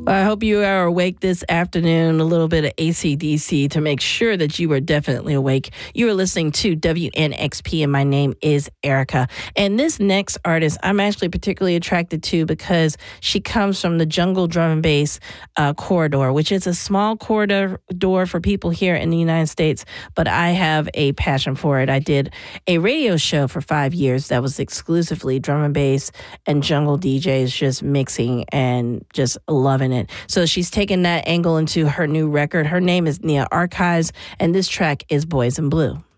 Well, I hope you are awake this afternoon. A little bit of AC/DC to make sure that you are definitely awake. You are listening to WNXP, and my name is Erica. And this next artist, I'm actually particularly attracted to because she comes from the jungle drum and bass corridor, which is a small corridor for people here in the United States. But I have a passion for it. I did a radio show for 5 years that was exclusively drum and bass and jungle DJs just mixing and just loving it. So she's taken that angle into her new record. Her name is Nia Archives, and this track is Boys in Blue.